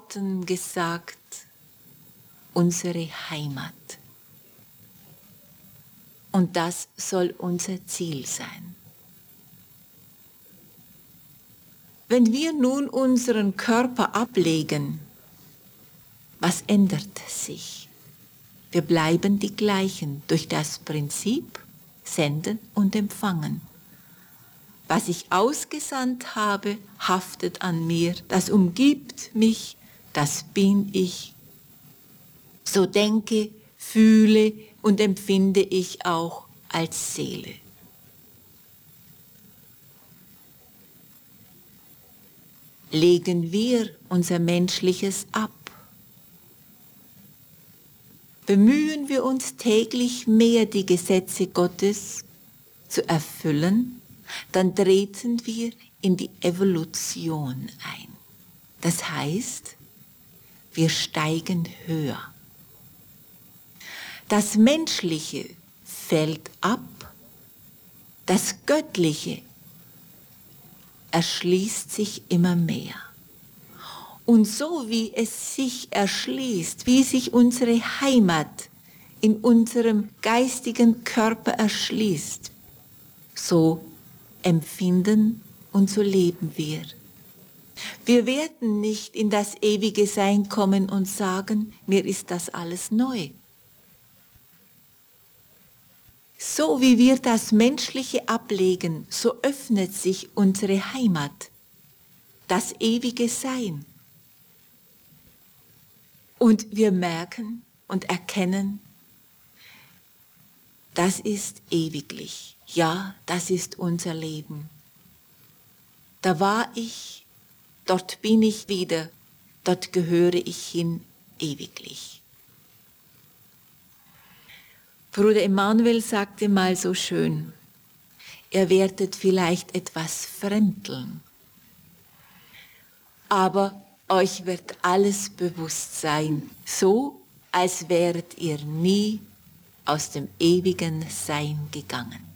Worten gesagt, unsere Heimat. Und das soll unser Ziel sein. Wenn wir nun unseren Körper ablegen, was ändert sich? Wir bleiben die gleichen durch das Prinzip Senden und Empfangen. Was ich ausgesandt habe, haftet an mir, das umgibt mich, das bin ich. So denke, fühle und empfinde ich auch als Seele. Legen wir unser Menschliches ab. Bemühen wir uns täglich mehr, die Gesetze Gottes zu erfüllen, dann treten wir in die Evolution ein. Das heißt, wir steigen höher. Das Menschliche fällt ab, das Göttliche erschließt sich immer mehr. Und so wie es sich erschließt, wie sich unsere Heimat in unserem geistigen Körper erschließt, so empfinden und so leben wir. Wir werden nicht in das ewige Sein kommen und sagen, mir ist das alles neu. So wie wir das Menschliche ablegen, so öffnet sich unsere Heimat, das ewige Sein. Und wir merken und erkennen, das ist ewiglich. Ja, das ist unser Leben. Da war ich, dort bin ich wieder, dort gehöre ich hin ewiglich. Bruder Emanuel sagte mal so schön, ihr werdet vielleicht etwas fremdeln, aber euch wird alles bewusst sein, so als wäret ihr nie aus dem ewigen Sein gegangen.